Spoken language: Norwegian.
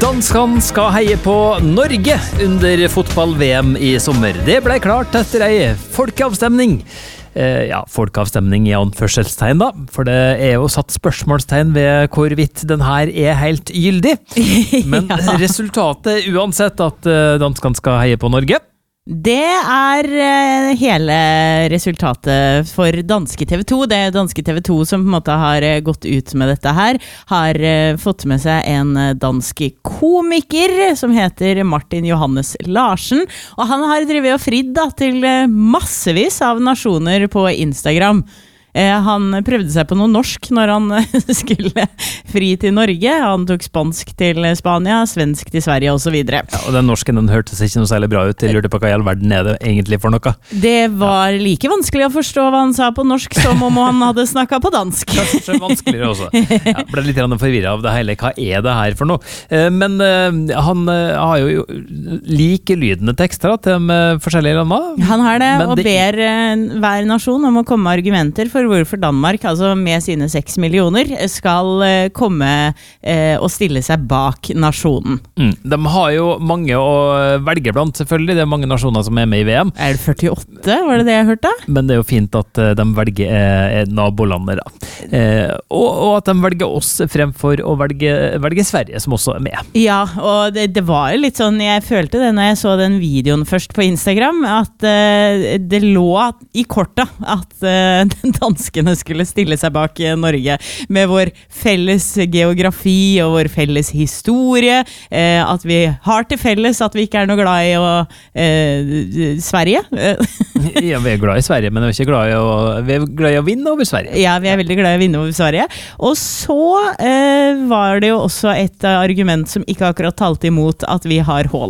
Danskene skal heie på Norge under fotball-VM i sommer. Det ble klart etter ei folkeavstemning. Folkeavstemning i anførselstegn da, for det jo satt spørsmålstegn ved hvorvidt den her helt gyldig. Men resultatet uansett at danskene skal heie på Norge. Det hele resultatet for danske TV 2. Det danske TV 2 som på en måte har gått ut med dette her, har fått med seg en dansk komiker som heter Martin Johannes Larsen, og han har drevet og fridd da, til massevis av nasjoner på Instagram. Han prøvde seg på noe norsk når han skulle fri til Norge. Han tok spansk til Spania, svensk til Sverige og så videre. Ja, og den norsken den hørtes ikke noe særlig bra ut. Jeg lurte på hva i all verden det egentlig for noe. Det var like vanskelig å forstå hva han sa på norsk som om han hadde snakket på dansk. Kanskje vanskeligere også. Jeg ble litt forvirret av det hele. Hva det her for noe? Men han har jo likelydende tekster til forskjellige land. Han har det, og ber hver nasjon om å komme med argumenter for hvorfor Danmark, altså med sine 6 millioner, skal komme og stille seg bak nasjonen. De har jo mange å velge blant, selvfølgelig. Det mange nasjoner som med i VM. Det 48? Var det jeg hørte? Men det jo fint at de velger nabolandet, da. Og at de velger oss fremfor å velge Sverige, som også med. Ja, og det var jo litt sånn, jeg følte det når jeg så den videoen først på Instagram, at det lå i kortet at den danskene skulle stille seg bak Norge med vår felles geografi og vår felles historie, at vi har til felles at vi ikke noe glad i Sverige. Ja, vi glad i Sverige, men vi er glad i å vinne over Sverige. Ja, vi veldig glad i å vinne over Sverige. Og så var det jo også et argument som ikke akkurat talte imot at vi har Haaland.